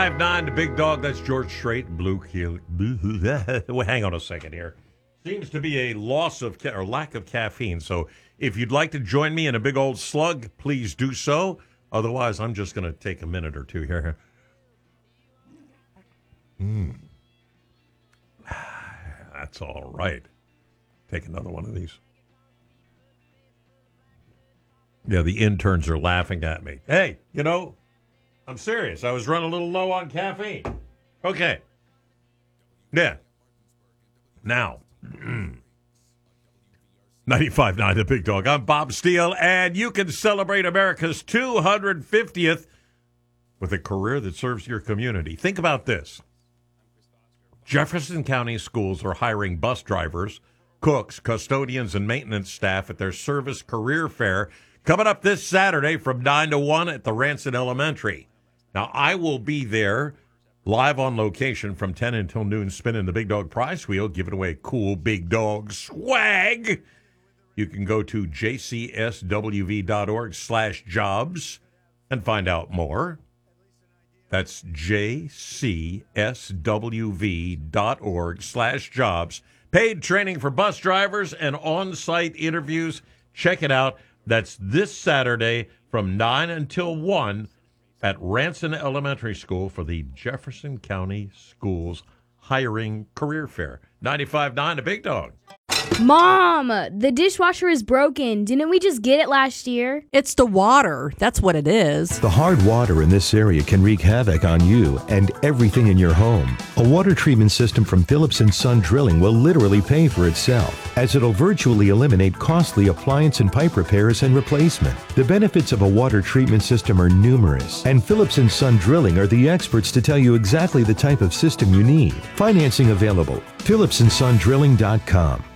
95.9, the big dog. That's George Strait, Blue Keel. Well, hang on a second here. Seems to be a loss of or lack of caffeine. So if you'd like to join me in a big old slug, please do so. Otherwise, I'm just going to take a minute or two here. That's all right. Take another one of these. Yeah, the interns are laughing at me. Hey, I'm serious. I was running a little low on caffeine. Okay. Yeah. Now, 95.9 The Big Dog. I'm Bob Steele, and you can celebrate America's 250th with a career that serves your community. Think about this. Jefferson County Schools are hiring bus drivers, cooks, custodians, and maintenance staff at their service career fair coming up this Saturday from 9 to 1 at the Ranson Elementary. Now, I will be there live on location from 10 until noon, spinning the Big Dog prize wheel, giving away cool Big Dog swag. You can go to jcswv.org/jobs and find out more. That's jcswv.org/jobs. Paid training for bus drivers and on-site interviews. Check it out. That's this Saturday from 9 until 1 at Ranson Elementary School for the Jefferson County Schools Hiring Career Fair. 95.9 The Big Dog. Mom, the dishwasher is broken. Didn't we just get it last year? It's the water. That's what it is. The hard water in this area can wreak havoc on you and everything in your home. A water treatment system from Phillips & Son Drilling will literally pay for itself, as it'll virtually eliminate costly appliance and pipe repairs and replacement. The benefits of a water treatment system are numerous, and Phillips & Son Drilling are the experts to tell you exactly the type of system you need. Financing available. PhillipsandSonDrilling.com.